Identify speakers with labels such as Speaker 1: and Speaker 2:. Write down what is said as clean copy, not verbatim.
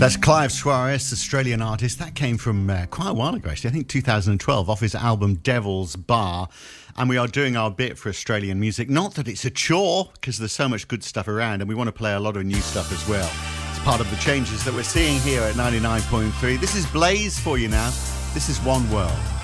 Speaker 1: That's Clive Suarez, Australian artist. That came from quite a while ago, actually. I think 2012, off his album Devil's Bar. And we are doing our bit for Australian music. Not that it's a chore, because there's so much good stuff around, and we want to play a lot of new stuff as well. It's part of the changes that we're seeing here at 99.3. This is Blaze for you now. This is One World.